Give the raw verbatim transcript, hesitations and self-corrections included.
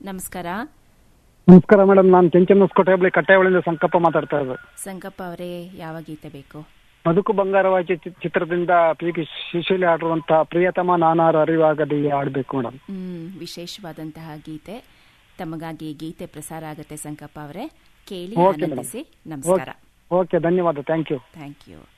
ನಮಸ್ಕಾರ. ನಮಸ್ಕಾರ ಮೇಡಮ್, ನಾನು ಕೆಂಚಮ್ಮಸ್ಕೋಟೆ ಹೋಬಳಿ ಕಟ್ಟೆಯೊಳಿಂದ ಸಂಕಪ್ಪ ಮಾತಾಡ್ತಾ ಇರೋದು. ಸಂಕಪ್ಪ ಅವರೇ, ಯಾವ ಗೀತೆ ಬೇಕು? ಬದುಕು ಬಂಗಾರವಾಗಿ ಚಿತ್ರದಿಂದ ಪಿ ಪಿ ಶಿಶಿಲಿ ಆಡಿರುವಂತಹ ಪ್ರಿಯತಮ ನಾನಾರು ಅರಿವಾಗದೆ ಆಡಬೇಕು ಮೇಡಮ್. ಹ್ಮ್ ವಿಶೇಷವಾದಂತಹ ಗೀತೆ ತಮಗಾಗಿ ಗೀತೆ ಪ್ರಸಾರ ಆಗುತ್ತೆ ಸಂಕಪ್ಪ ಅವರೇ, ಕೇಳಿ ಆನಂದಿಸಿ. ನಮಸ್ಕಾರ. ಓಕೆ, ಧನ್ಯವಾದ. Thank you. Thank you.